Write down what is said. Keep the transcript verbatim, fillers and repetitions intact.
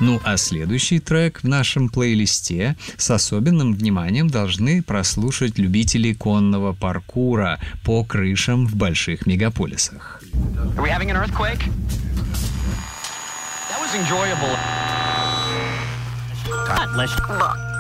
Ну а следующий трек в нашем плейлисте с особенным вниманием должны прослушать любители конного паркура по крышам в больших мегаполисах. Are we having an earthquake? That was enjoyable.